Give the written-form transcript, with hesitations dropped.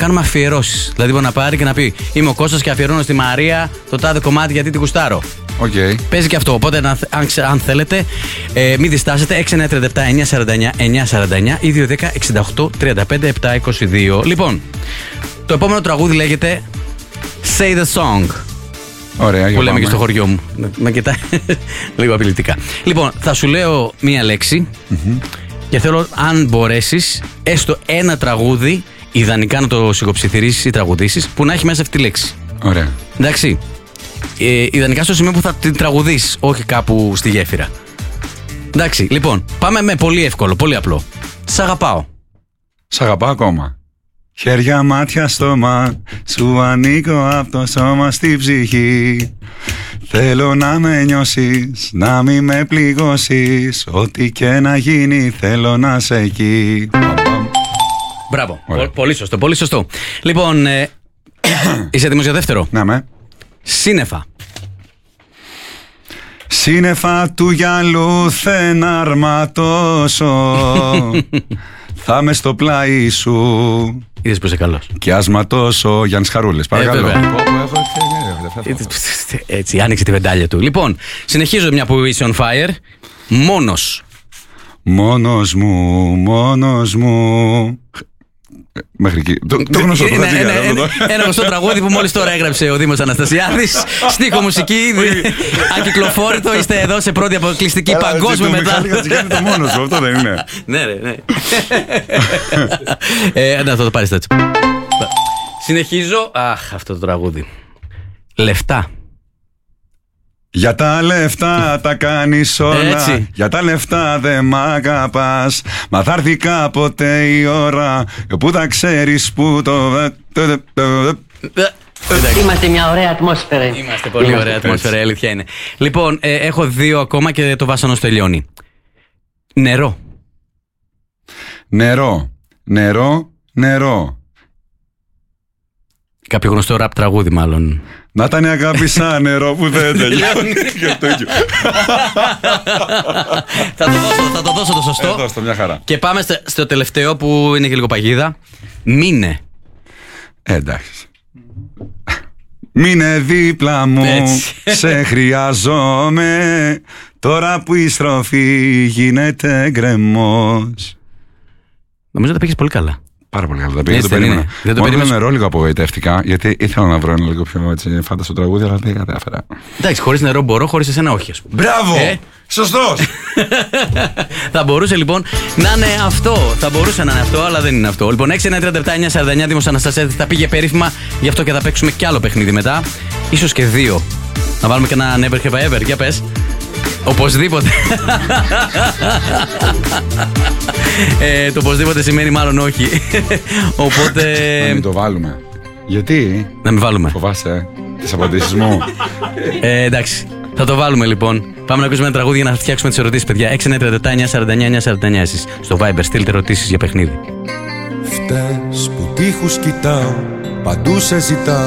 κάνουμε αφιερώσεις. Δηλαδή μπορεί να πάρει και να πει: Είμαι ο Κώστας και αφιερώνω στη Μαρία το τάδε κομμάτι γιατί την γουστάρω. Okay. Παίζει και αυτό. Οπότε, αν θέλετε, μην διστάσετε. 6937-949-949 ή 210-68-35-722. Λοιπόν, το επόμενο τραγούδι λέγεται Say the Song. Ωραία, που λέμε και στο χωριό μου. Με κοιτάει λίγο απειλητικά. Λοιπόν, θα σου λέω μία λέξη και θέλω, αν μπορέσεις, έστω ένα τραγούδι, ιδανικά να το σιγοψιθυρίσεις ή τραγουδήσεις, που να έχει μέσα αυτή τη λέξη. Ωραία. Εντάξει. Ιδανικά στο σημείο που θα την τραγουδήσεις, όχι κάπου στη γέφυρα. Εντάξει, λοιπόν, πάμε με πολύ εύκολο, πολύ απλό. Σ' αγαπάω. Σ' αγαπάω ακόμα. Χέρια, μάτια, στόμα, σου ανήκω από το σώμα στη ψυχή. Θέλω να με νιώσεις, να μην με πληγώσεις. Ό,τι και να γίνει θέλω να σε εκεί. Μπράβο, πολύ σωστό, πολύ σωστό. Λοιπόν, είσαι έτοιμος για δεύτερο? Ναι, με. Σύννεφα. Σύννεφα του γυαλού δεν αρματώσω. Θα με στο πλάι σου. Είδες που είσαι καλός. Και ασματώσω. Γιάννης Χαρούλης, παρακαλώ. Έτσι, άνοιξε τη βεντάλια του. Λοιπόν, συνεχίζω μια που είσαι on fire. Μόνος. Μόνος μου, μόνος μου. Μέχρι εκεί. Το γνωστό το ένα γνωστό τραγούδι που μόλις τώρα έγραψε ο Δήμος Αναστασιάδης. Στίχο μουσική, ακυκλοφόρητο. Είστε εδώ σε πρώτη αποκλειστική παγκόσμια μετάδοση. Το μόνος σου, αυτό δεν είναι? Ναι, ναι. Να το πάρεις έτσι. Συνεχίζω. Αχ, αυτό το τραγούδι. Λεφτά. Για τα λεφτά τα κάνεις όλα. Έτσι. Για τα λεφτά δεν μ' αγαπάς. Μα θα έρθει κάποτε η ώρα που θα ξέρεις που το. Είμαστε μια ωραία ατμόσφαιρα. Είμαστε πολύ ωραία ατμόσφαιρα, η αλήθεια είναι. Λοιπόν, έχω δύο ακόμα και το βάσανο τελειώνει. Νερό. Νερό. Νερό. Νερό. Κάποιο γνωστό ραπ τραγούδι, μάλλον. Να ήταν η αγάπη σαν νερό που δεν τελειώνει. Θα το δώσω το σωστό. Εδώ στο μια χαρά. Και πάμε στο τελευταίο που είναι και λίγο παγίδα. Μείνε. Εντάξει. Μείνε δίπλα μου. Έτσι. Σε χρειαζόμαι. Τώρα που η στροφή γίνεται γκρεμός. Νομίζω τα πήγες πολύ καλά. Πάρα πολύ καλά. Δεν το περίμενα. Μόνο το νερό λίγο απογοητεύτηκα, γιατί ήθελα να βρω ένα λίγο πιο φάνταστο τραγούδι, αλλά δεν κατάφερα. Εντάξει, χωρίς νερό μπορώ, χωρίς εσένα όχι, ας πούμε. Μπράβο! Σωστός! Θα μπορούσε λοιπόν να είναι αυτό. Θα μπορούσε να είναι αυτό, αλλά δεν είναι αυτό. Λοιπόν, 6-9-37-9-49 Δήμος Αναστασιάδης θα πήγε περίφημα, γι' αυτό και θα παίξουμε κι άλλο παιχνίδι μετά. Ίσως και δύο. Να βάλουμε και ένα Never Have I Ever, για πες. Οπωσδήποτε. Το οπωσδήποτε σημαίνει μάλλον όχι. Οπότε. Να μην το βάλουμε. Γιατί? Να μην βάλουμε. Φοβάσαι τις απαντήσεις μου? Εντάξει. Θα το βάλουμε λοιπόν. Πάμε να ακούσουμε ένα τραγούδι για να φτιάξουμε τις ερωτήσεις, παιδιά. 6-9-37-9-49-949 εσείς. Στο Viber στείλτε ερωτήσεις για παιχνίδι. Φτες που τείχους κοιτάω, παντού σε ζητάω.